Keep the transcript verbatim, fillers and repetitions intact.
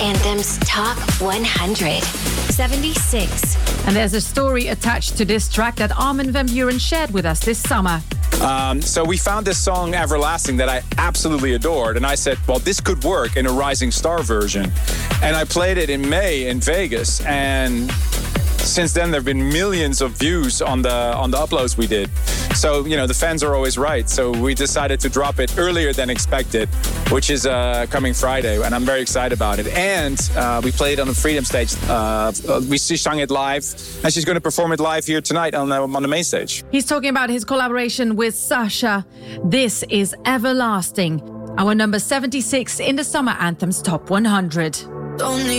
Anthem's Top one hundred. seventy-six. And there's a story attached to this track that Armin van Buuren shared with us this summer. Um, so we found this song Everlasting that I absolutely adored. And I said, well, this could work in a Rising Star version. And I played it in May in Vegas. And since then, there have been millions of views on the on the uploads we did. So, you know, the fans are always right. So we decided to drop it earlier than expected, which is uh, coming Friday. And I'm very excited about it. And uh, we played it on the Freedom stage. Uh, we sung it live. And she's going to perform it live here tonight on the, on the main stage. He's talking about his collaboration with Sasha. This is Everlasting, our number seventy-six in the Summer Anthems Top one hundred. Don't need